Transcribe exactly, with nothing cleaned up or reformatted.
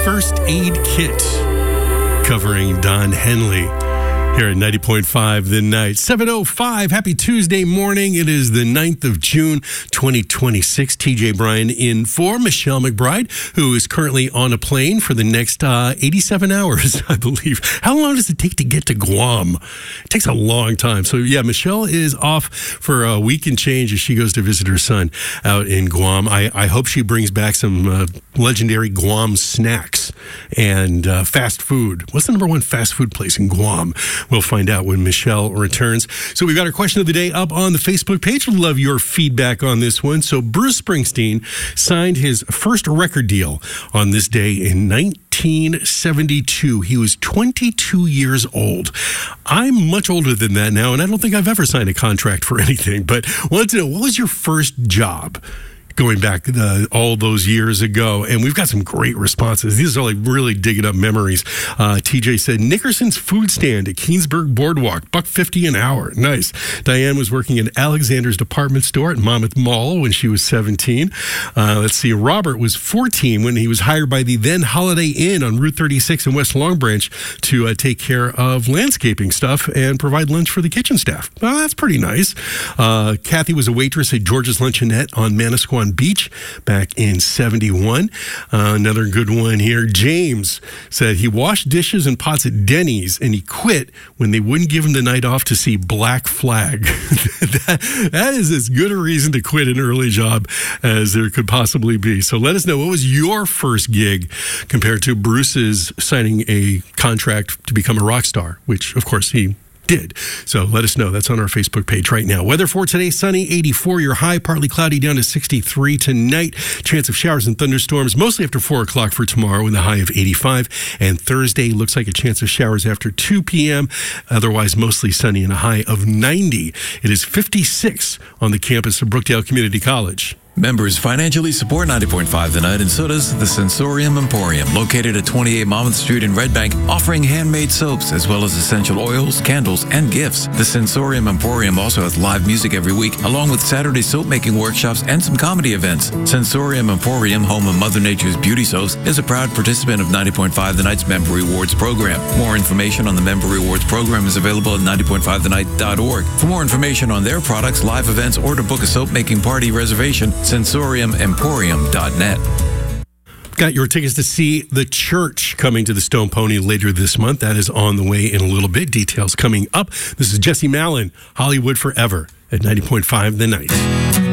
First Aid Kit, covering Don Henley here at ninety point five The Night. seven oh five, happy Tuesday morning. It is the ninth of June, twenty twenty-six. T J Bryan in for Michelle McBride, who is currently on a plane for the next uh, eighty-seven hours, I believe. How long does it take to get to Guam? It takes a long time. So, yeah, Michelle is off for a week and change as she goes to visit her son out in Guam. I, I hope she brings back some uh, legendary Guam snacks and uh, fast food. What's the number one fast food place in Guam? We'll find out when Michelle returns. So we've got our question of the day up on the Facebook page. We'd love your feedback on this one. So Bruce Springsteen signed his first record deal on this day in nineteen seventy-two. He was twenty-two years old. I'm much older than that now, and I don't think I've ever signed a contract for anything. But I wanted to know, what was your first job? Going back uh, all those years ago. And we've got some great responses. These are like really digging up memories. Uh, T J said, Nickerson's food stand at Keensburg Boardwalk, buck fifty an hour. Nice. Diane was working in Alexander's department store at Monmouth Mall when she was seventeen. Uh, let's see, Robert was fourteen when he was hired by the then Holiday Inn on Route thirty-six in West Long Branch to uh, take care of landscaping stuff and provide lunch for the kitchen staff. Well, that's pretty nice. Uh, Kathy was a waitress at George's Luncheonette on Manasquan Beach back in seventy-one. Uh, another good one here. James said he washed dishes and pots at Denny's and he quit when they wouldn't give him the night off to see Black Flag. that, that is as good a reason to quit an early job as there could possibly be. So let us know, what was your first gig compared to Bruce's signing a contract to become a rock star, which of course he did. So let us know. That's on our Facebook page right now. Weather for today, sunny, eighty-four. Your high, partly cloudy, down to sixty-three tonight. Chance of showers and thunderstorms, mostly after four o'clock for tomorrow, with a high of eighty-five. And Thursday looks like a chance of showers after two p.m. Otherwise, mostly sunny and a high of ninety. It is fifty-six on the campus of Brookdale Community College. Members financially support ninety point five The Night, and so does the Sensorium Emporium, located at twenty-eight Monmouth Street in Red Bank, offering handmade soaps as well as essential oils, candles, and gifts. The Sensorium Emporium also has live music every week, along with Saturday soap-making workshops and some comedy events. Sensorium Emporium, home of Mother Nature's beauty soaps, is a proud participant of ninety point five The Night's Member Rewards program. More information on the Member Rewards program is available at ninety point five the night dot org. For more information on their products, live events, or to book a soap-making party reservation, sensorium emporium dot net. Got your tickets to see The Church coming to the Stone Pony later this month. That is on the way in a little bit. Details coming up. This is Jesse Malin, Hollywood Forever at ninety point five The Night.